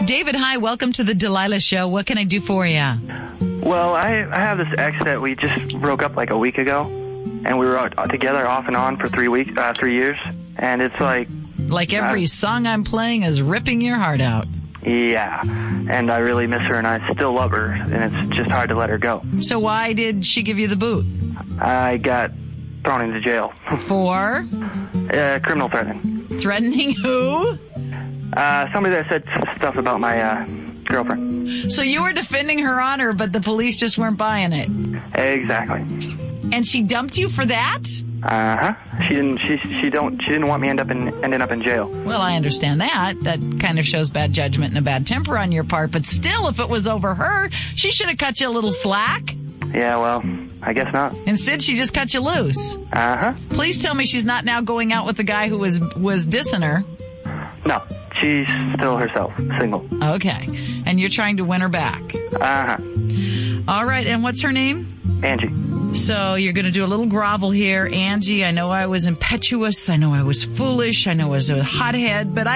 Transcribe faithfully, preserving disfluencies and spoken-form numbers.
David, hi. Welcome to the Delilah Show. What can I do for you? Well, I, I have this ex that we just broke up like a week ago, and we were out together off and on for three weeks, uh, three years, and it's like... Like every uh, song I'm playing is ripping your heart out. Yeah, and I really miss her, and I still love her, and it's just hard to let her go. So why did she give you the boot? I got thrown into jail. For? Uh, criminal threatening. Threatening who? Uh, somebody that said stuff about my uh, girlfriend. So you were defending her honor, but the police just weren't buying it. Exactly. And she dumped you for that? Uh huh. She didn't. She she don't. She didn't want me end up in ending up in jail. Well, I understand that. That kind of shows bad judgment and a bad temper on your part. But still, if it was over her, she should have cut you a little slack. Yeah. Well, I guess not. Instead, she just cut you loose. Uh huh. Please tell me she's not now going out with the guy who was was dissing her. No, she's still herself, single. Okay, and you're trying to win her back. Uh huh. All right. And what's her name? Angie. So you're going to do a little grovel here. Angie, I know I was impetuous. I know I was foolish. I know I was a hothead, but I